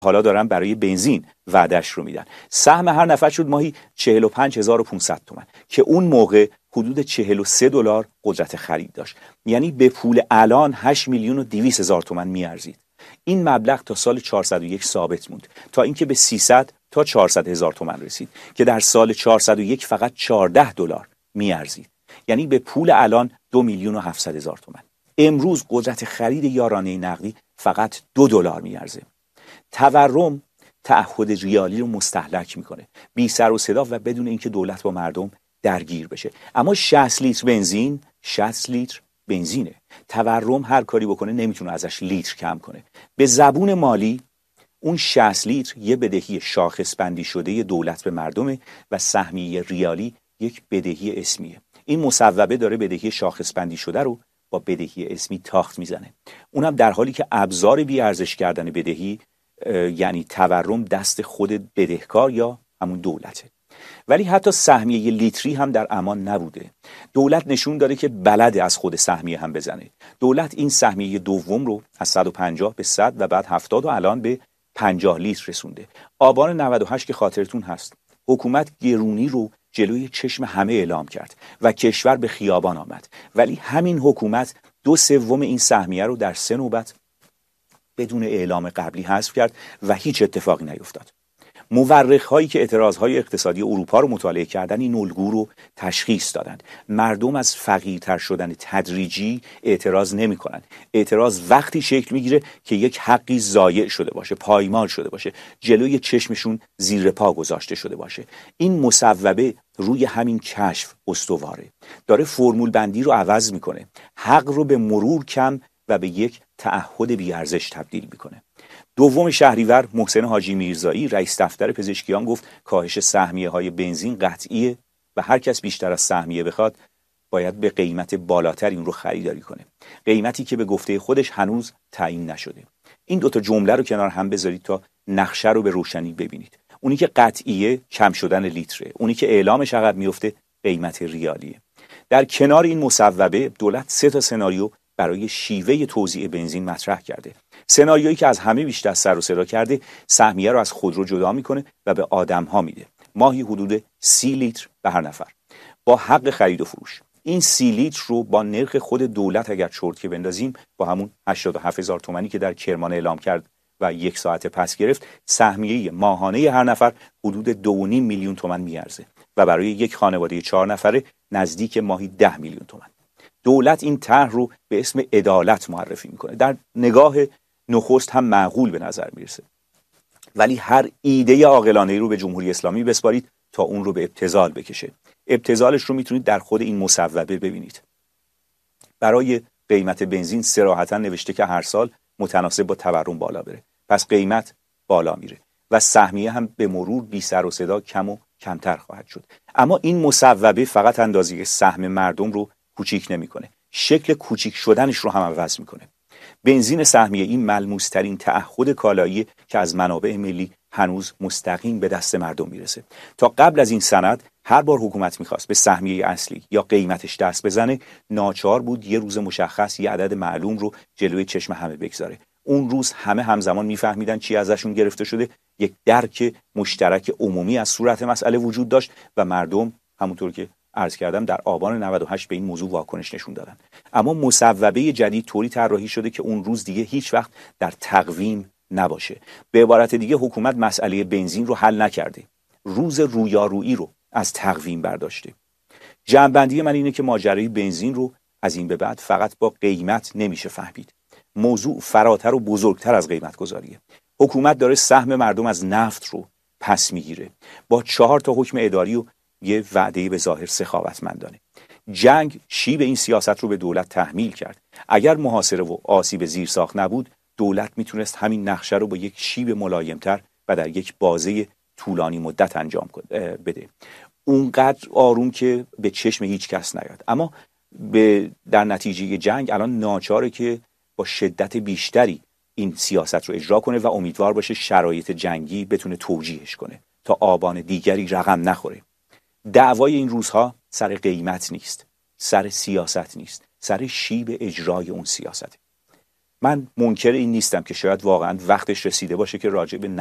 حالا دارن برای بنزین وعدهش رو میدن. سهم هر نفر شد ماهی 45500 تومان که اون موقع حدود $43 قدرت خرید داشت. یعنی به پول الان 8,200,000 تومان میارزید. این مبلغ تا سال 401 ثابت موند تا اینکه به 300 تا 400,000 تومان رسید که در سال 401 فقط $14 میارزید. یعنی به پول الان 2,700,000 تومان. امروز قدرت خرید یارانه نقدی فقط $2 میارزه. تورم تعهد ریالی رو مستهلک میکنه، بی سر و صدا و بدون اینکه دولت با مردم درگیر بشه. اما 60 لیتر بنزین 60 لیتر بنزینه. تورم هر کاری بکنه نمیتونه ازش لیتر کم کنه. به زبون مالی اون 60 لیتر یه بدهی شاخص بندی شده دولت به مردمه و سهمیه ریالی یک بدهی اسمیه. این مصوبه داره بدهی شاخص بندی شده رو با بدهی اسمی تاخت میزنه. اونم در حالی که ابزار بی ارزش کردن بدهی یعنی تورم دست خود بدهکار یا همون دولته. ولی حتی سهمیه لیتری هم در امان نبوده. دولت نشون داده که بلده از خود سهمیه هم بزنه. دولت این سهمیه دوم رو از 150 به 100 و بعد 70 و الان به 50 لیتر رسونده. آبان 98 که خاطرتون هست حکومت گرونی رو جلوی چشم همه اعلام کرد و کشور به خیابان آمد. ولی همین حکومت 2/3 این سهمیه رو در 3 نوبت بدون اعلام قبلی حذف کرد و هیچ اتفاقی نیفتاد. مورخ‌هایی که اعتراضهای اقتصادی اروپا رو مطالعه کردن این الگو رو تشخیص دادند. مردم از فقیرتر شدن تدریجی اعتراض نمی‌کنند. اعتراض وقتی شکل میگیره که یک حقی ضایع شده باشه، پایمال شده باشه، جلوی چشمشون زیر پا گذاشته شده باشه. این مصوبه روی همین کشف استواره. داره فرمول بندی رو عوض میکنه. حق رو به مرور کم و به یک تعهد بی‌ارزش تبدیل میکنه. دوم شهریور محسن حاجی میرزایی رئیس دفتر پزشکیان گفت کاهش سهمیه های بنزین قطعیه و هر کس بیشتر از سهمیه بخواد باید به قیمت بالاتر این رو خریداری کنه، قیمتی که به گفته خودش هنوز تعیین نشده. این دوتا جمله رو کنار هم بذارید تا نقشه رو به روشنی ببینید. اونی که قطعیه کم شدن لیتره، اونی که اعلامش عقب میفته قیمت ریالیه. در کنار این مصوبه دولت 3 تا سناریو برای شیوه توزیع بنزین مطرح کرده. سناریویی که از همه بیشتر سر و صدا کرده سهمیه رو از خودرو جدا میکنه و به آدم‌ها میده. ماهی حدود 30 لیتر به هر نفر با حق خرید و فروش. این 30 لیتر رو با نرخ خود دولت اگر چرت که بندازیم با همون 87,000 تومانی که در کرمان اعلام کرد و 1 ساعت پس گرفت، سهمیه ماهانه هر نفر حدود 2.5 میلیون تومان میارزه و برای یک خانواده 4 نفره نزدیک ماهی 10 میلیون تومان. دولت این طرح رو به اسم عدالت معرفی میکنه. در نگاه نخست هم معقول به نظر میرسه، ولی هر ایده عاقلانه‌ای رو به جمهوری اسلامی بسپارید تا اون رو به ابتذال بکشه. ابتذالش رو میتونید در خود این مصوبه ببینید. برای قیمت بنزین صراحتاً نوشته که هر سال متناسب با تورم بالا بره، پس قیمت بالا میره و سهمیه هم به مرور بی سر و صدا کم و کمتر خواهد شد. اما این مصوبه فقط اندازه سهم مردم رو کوچیک نمیکنه، شکل کوچیک شدنش رو هم عوض میکنه. بنزین سهمیه این ملموس‌ترین تعهد کالایی که از منابع ملی هنوز مستقیم به دست مردم میرسه. تا قبل از این سند هر بار حکومت میخواست به سهمیه اصلی یا قیمتش دست بزنه ناچار بود یه روز مشخص یه عدد معلوم رو جلوی چشم همه بگذاره. اون روز همه همزمان میفهمیدن چی ازشون گرفته شده. یک درک مشترک عمومی از صورت مسئله وجود داشت و مردم همونطور که عرض کردم در آبان 98 به این موضوع واکنش نشون دادن. اما مصوبه جدید طوری طراحی شده که اون روز دیگه هیچ وقت در تقویم نباشه. به عبارت دیگه حکومت مسئله بنزین رو حل نکرده، روز رویارویی رو از تقویم برداشته. جمع‌بندی من اینه که ماجرای بنزین رو از این به بعد فقط با قیمت نمیشه فهمید. موضوع فراتر و بزرگتر از قیمت گذاریه. حکومت داره سهم مردم از نفت رو پس میگیره با 4 تا حکم اداری و یه وعده به ظاهر سخاوتمندانه. جنگ شیب این سیاست رو به دولت تحمیل کرد. اگر محاصره و آسیب زیرساخت نبود دولت میتونست همین نقشه رو با یک شیب ملایمتر و در یک بازه طولانی مدت انجام بده، اونقدر آروم که به چشم هیچ کس نیاد. اما در نتیجه جنگ الان ناچاره که با شدت بیشتری این سیاست رو اجرا کنه و امیدوار باشه شرایط جنگی بتونه توجیهش کنه تا آبان دیگری رقم نخوره. دعوای این روزها سر قیمت نیست، سر سیاست نیست، سر شیب اجرای اون سیاسته. من منکر این نیستم که شاید واقعا وقتش رسیده باشه که راجع به